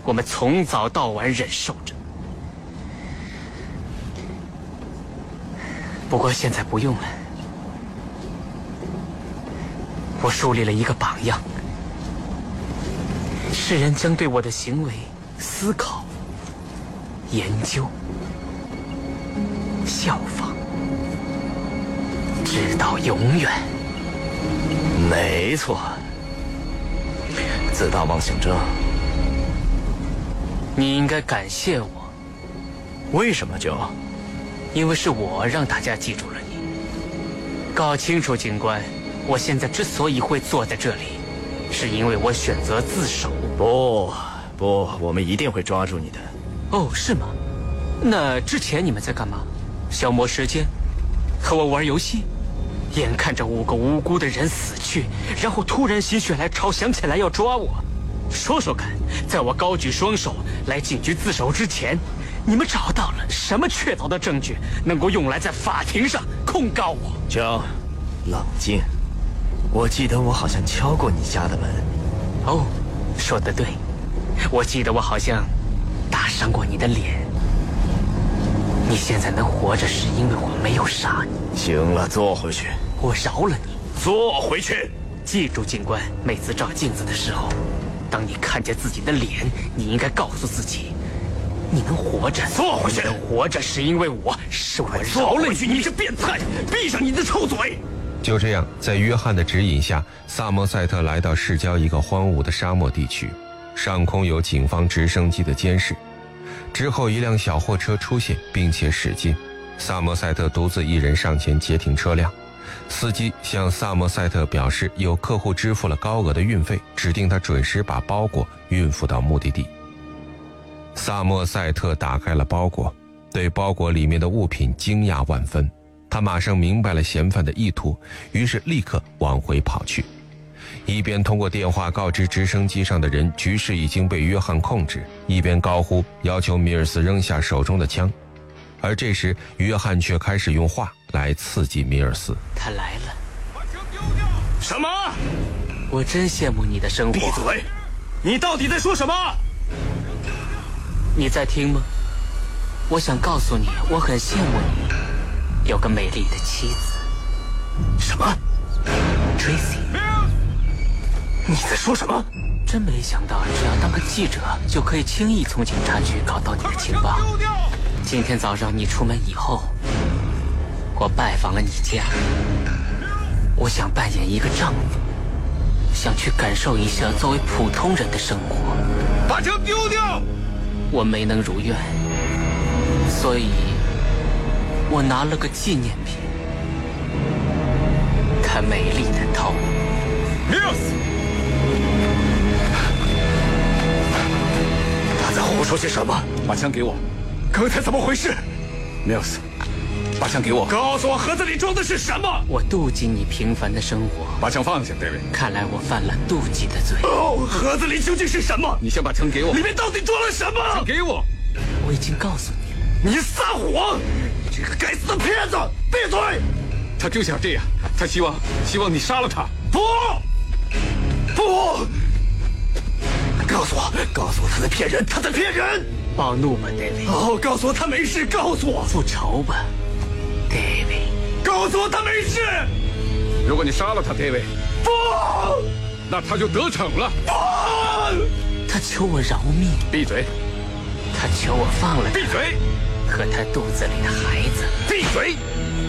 我们从早到晚忍受着。不过现在不用了，我树立了一个榜样，世人将对我的行为思考、研究、效仿，直到永远。 没错，自大妄想症。 你应该感谢我。 为什么就？ 因为是我让大家记住了你。搞清楚，警官，我现在之所以会坐在这里，是因为我选择自首。 不，我们一定会抓住你的。 哦，是吗？那之前你们在干嘛？消磨时间，和我玩游戏？眼看着5个无辜的人死去，然后突然心血来潮想起来要抓我。说说看，在我高举双手来警局自首之前，你们找到了什么确凿的证据，能够用来在法庭上控告我？ 江，冷静。我记得我好像敲过你家的门。 哦，说得对，我记得我好像打伤过你的脸。你现在能活着，是因为我没有杀你。 行了，坐回去。 我饶了你。 坐回去。 记住，警官，每次照镜子的时候，当你看见自己的脸，你应该告诉自己，你能活着。 坐回去。 你能活着是因为我饶了你。 你是变态！闭上你的臭嘴！ 就这样，在约翰的指引下，萨默塞特来到市郊一个荒芜的沙漠地区，上空有警方直升机的监视。之后，一辆小货车出现，并且驶近。萨默塞特独自一人上前截停车辆。司机向萨默塞特表示，有客户支付了高额的运费，指定他准时把包裹运付到目的地。萨默塞特打开了包裹，对包裹里面的物品惊讶万分。他马上明白了嫌犯的意图，于是立刻往回跑去，一边通过电话告知直升机上的人局势已经被约翰控制，一边高呼要求米尔斯扔下手中的枪。而这时约翰却开始用话来刺激米尔斯。 他来了。 把枪丢掉！什么？ 我真羡慕你的生活。 闭嘴！你到底在说什么？ 你在听吗？我想告诉你，我很羡慕你有个美丽的妻子。 什么 ？Tracy。 你在说什么？ 真没想到，只要当个记者，就可以轻易从警察局搞到你的情报。今天早上你出门以后，我拜访了你家。我想扮演一个丈夫，想去感受一下作为普通人的生活。 把枪丢掉！ 我没能如愿，所以我拿了个纪念品，她美丽的头。 Mills， 他在胡说些什么？把枪给我！刚才怎么回事 ？Mills， 把枪给我！告诉我盒子里装的是什么？ 我妒忌你平凡的生活。 把枪放下 ，David。 看来我犯了妒忌的罪。 哦，盒子里究竟是什么？你先把枪给我。里面到底装了什么？枪给我！ 我已经告诉你了。 你撒谎！这个该死的骗子！闭嘴！他就想这样，他希望你杀了他。不！告诉我他在骗人，他在骗人！ 暴怒吧 ，David。 哦，告诉我他没事，告诉我。 复仇吧 ，David。 告诉我他没事。如果你杀了他 ，David， 不，那他就得逞了。不！ 他求我饶命。 闭嘴！ 他求我放了他。 闭嘴！ 和他肚子里的孩子。 闭嘴！